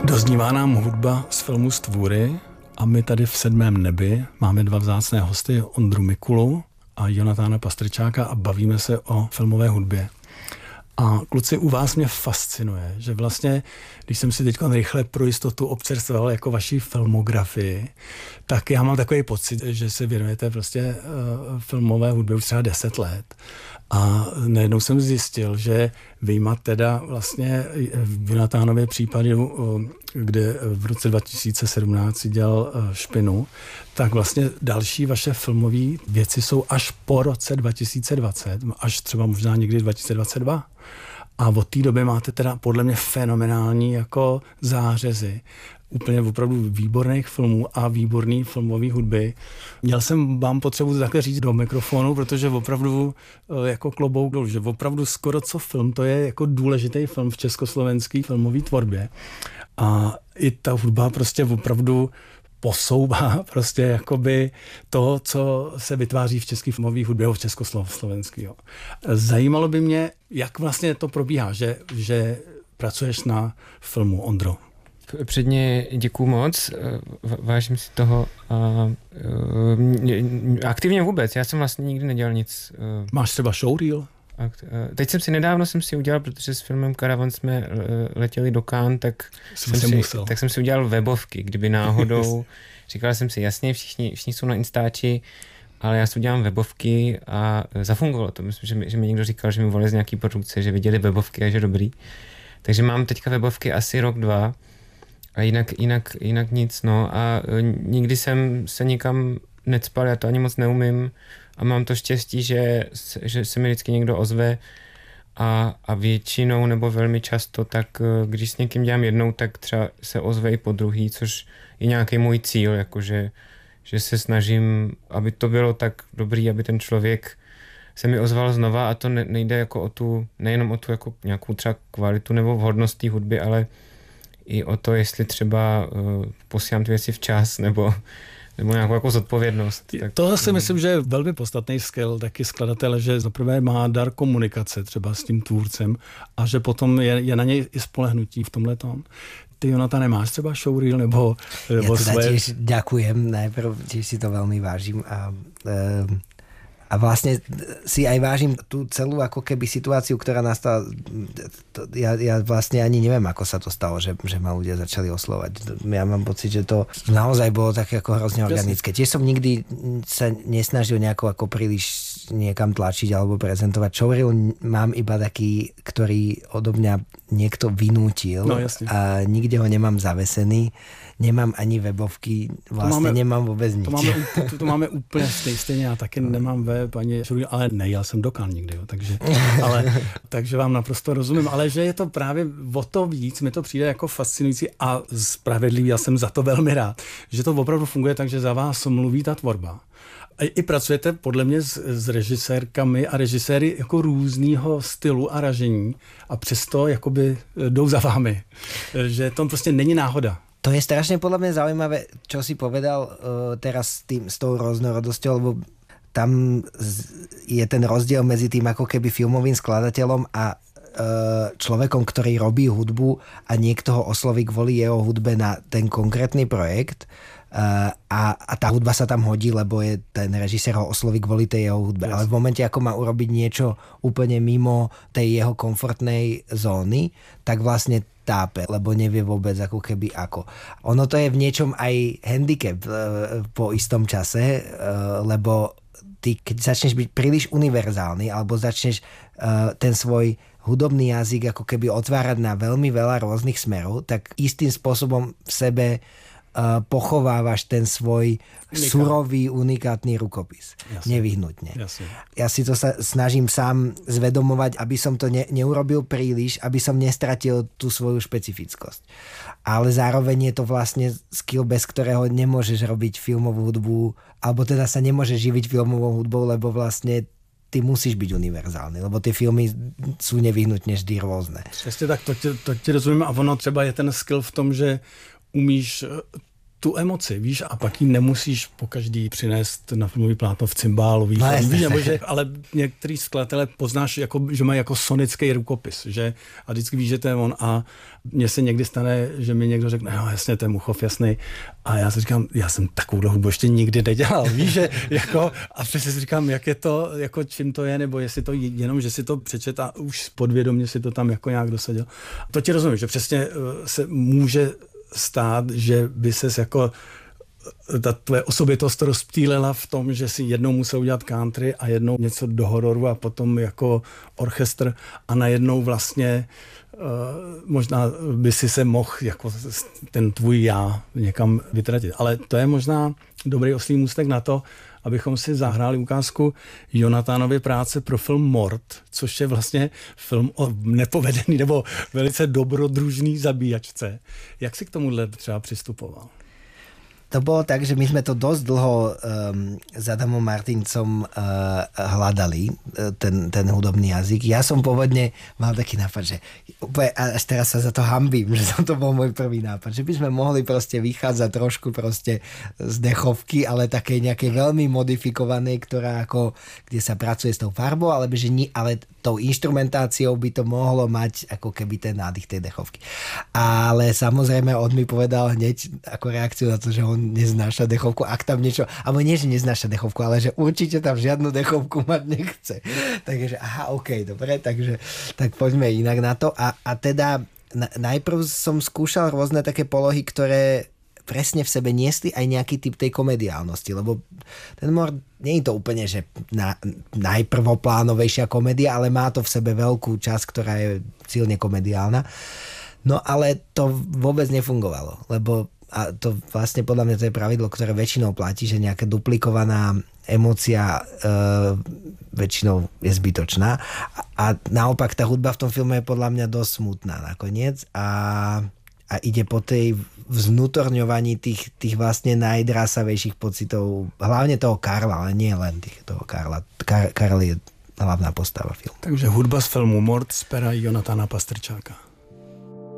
Doznívá nám hudba z filmu Stvůry a my tady v Sedmém nebi máme dva vzácné hosty, Ondru Mikulu a Jonatána Pastrčáka a bavíme se o filmové hudbě. A kluci, u vás mě fascinuje, že vlastně, když jsem si teď rychle pro jistotu občerstvoval jako vaši filmografii, tak já mám takový pocit, že se věnujete prostě filmové hudbě už třeba 10 let. A najednou jsem zjistil, že vyjma teda vlastně v Jonatánově případu, kde v roce 2017 dělal Špinu, tak vlastně další vaše filmové věci jsou až po roce 2020, až třeba možná někdy 2022. A od té doby máte teda podle mě fenomenální jako zářezy. Úplně opravdu výborných filmů a výborný filmový hudby. Měl jsem vám potřebu to takhle říct do mikrofonu, protože opravdu jako klobouk dolů, že opravdu skoro co film, to je jako důležitý film v československé filmové tvorbě. A i ta hudba prostě opravdu posouvá prostě jakoby to, co se vytváří v české filmové hudbě, v československý. Zajímalo by mě, jak vlastně to probíhá, že pracuješ na filmu, Ondro. Předně děkuju moc, vážím si toho a aktivně vůbec, já jsem vlastně nikdy nedělal nic. Máš třeba showreel? Teď nedávno jsem si udělal, protože s filmem Karavan jsme letěli do Cannes, tak jsem si udělal webovky, kdyby náhodou, říkal jsem si, jasně, všichni jsou na Instači, ale já si udělám webovky a zafungovalo to. Myslím, že mi někdo říkal, že mi volali z nějaký produkce, že viděli webovky a že dobrý. Takže mám teďka webovky asi rok, 2 a jinak nic, no. A nikdy jsem se nikam necpal, já to ani moc neumím a mám to štěstí, že se mi vždycky někdo ozve a většinou nebo velmi často, tak když s někým dělám jednou, tak třeba se ozve i po druhý, což je nějaký můj cíl, jakože že se snažím, aby to bylo tak dobrý, aby ten člověk se mi ozval znova a to nejde jako nejenom o tu jako nějakou třeba kvalitu nebo vhodnost té hudby, ale i o to, jestli třeba posílám ty věci včas nebo nějakou jako zodpovědnost. To si myslím, že je velmi podstatný skill taky skladatele, že zaprvé má dar komunikace třeba s tím tvůrcem a že potom je na něj i spolehnutí v tomhletom. Ty, Jonata, nemáš třeba showreel nebo svoje? Ja tiež ďakujem, najprv tiež si to veľmi vážim a vlastne si aj vážim tú celú ako keby situáciu, ktorá nastala. Ja vlastne ani neviem, ako sa to stalo, že ma ľudia začali oslovať. Ja mám pocit, že to naozaj bolo také ako hrozne organické. Tiež som nikdy sa nesnažil nejako ako príliš niekam tlačiť alebo prezentovať. Showreel mám iba taký, ktorý odo mňa niekto vynútil a nikde ho nemám zavesený. Nemám ani webovky, vlastně nemám vůbec nic. To máme úplně stejně, já taky nemám web, ani, ale nejel jsem do Cannes nikdy, takže vám naprosto rozumím, ale že je to právě o to víc, mi to přijde jako fascinující a spravedlivý, já jsem za to velmi rád, že to opravdu funguje tak, že za vás mluví ta tvorba. I pracujete podle mě s režisérkami a režiséry jako různýho stylu a ražení a přesto jakoby jdou za vámi, že to prostě není náhoda. To je strašne podľa mňa zaujímavé, čo si povedal teraz s tou rôznorodosťou, lebo tam je ten rozdiel medzi tým ako keby filmovým skladateľom a človekom, ktorý robí hudbu a niekto ho osloví kvôli jeho hudbe na ten konkrétny projekt a tá hudba sa tam hodí, lebo je ten režisér ho osloví kvôli tej jeho hudbe. Ale v momente, ako má urobiť niečo úplne mimo tej jeho komfortnej zóny, tak vlastne tápe, lebo nevie vôbec ako keby ako. Ono to je v niečom aj handicap po istom čase, lebo ty, keď začneš byť príliš univerzálny alebo začneš ten svoj hudobný jazyk ako keby otvárať na veľmi veľa rôznych smerov, tak istým spôsobom v sebe pochovávaš ten svoj surový, unikátny rukopis. Jasne. Nevyhnutne. Jasne. Ja si to sa snažím sám zvedomovať, aby som to neurobil príliš, aby som nestratil tú svoju špecifickosť. Ale zároveň je to vlastne skill, bez ktorého nemôžeš robiť filmovú hudbu, alebo teda sa nemôžeš živiť filmovou hudbou, lebo vlastne ty musíš byť univerzálny, lebo ty filmy sú nevyhnutne vždy rôzne. Přesně tak, to ti rozumím a ono třeba je ten skill v tom, že umíš tu emoci, víš, a pak ji nemusíš pokaždý přinést na filmový plátno v cymbálu, víš, ale některý skladatelé poznáš, jako, že mají jako sonický rukopis, že a vždycky víš, že to je on a mně se někdy stane, že mi někdo řekne, no jasně, to je Muchov, jasný, a já si říkám, já jsem takovou hudbu ještě nikdy nedělal, víš, že jako, a přesně si říkám, jak je to, jako čím to je, nebo jestli to jenom, že si to přečet a už podvědomě si to tam jako nějak dosadil. To ti rozumím, že přesně se může stát, že by ses jako ta tvoje osobitost rozptýlila v tom, že si jednou musel udělat country a jednou něco do hororu a potom jako orchestr a najednou vlastně možná by si se mohl jako ten tvůj já někam vytratit. Ale to je možná dobrý oslý můstek na to, abychom si zahráli ukázku Jonathanovy práce pro film Mort, což je vlastně film o nepovedený nebo velice dobrodružný zabíjačce. Jak si k tomuhle třeba přistupoval? To bolo tak, že my sme to dosť dlho s Adamom Martincom hľadali, ten hudobný jazyk. Ja som pôvodne mal taký nápad, že úplne, až teraz sa za to hanbím, že to bol môj prvý nápad, že by sme mohli proste vychádzať trošku proste z dechovky, ale také nejakej veľmi modifikovanej, ktorá ako, kde sa pracuje s tou farbou, ale tou inštrumentáciou by to mohlo mať ako keby ten nádych tej dechovky. Ale samozrejme on mi povedal hneď ako reakciu na to, že on neznáša dechovku, ak tam niečo, alebo nie, že neznáša dechovku, ale že určite tam žiadnu dechovku mať nechce. Takže aha, OK, dobre, takže tak poďme inak na to. A teda najprv som skúšal rôzne také polohy, ktoré presne v sebe niesli aj nejaký typ tej komediálnosti, lebo ten Mort nie je to úplne, že najprvoplánovejšia komédia, ale má to v sebe veľkú časť, ktorá je silne komediálna. No ale to vôbec nefungovalo, lebo a to vlastne podľa mňa to je pravidlo, ktoré väčšinou platí, že nejaká duplikovaná emócia väčšinou je zbytočná. A naopak tá hudba v tom filme je podľa mňa dosť smutná nakoniec a ide po tej vznútorňovaní tých vlastne najdrásavejších pocitov, hlavne toho Karla, ale nie len toho Karla. Karl je hlavná postava filmu. Takže hudba z filmu Mort z pera Jonathana Pastrčáka.